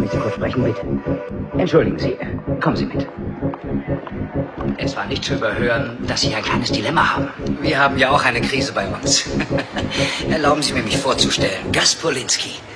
mit Sie kurz sprechen, bitte? Entschuldigen Sie, kommen Sie mit. Es war nicht zu überhören, dass Sie ein kleines Dilemma haben. Wir haben ja auch eine Krise bei uns. Erlauben Sie mir, mich vorzustellen. Gus Polinski.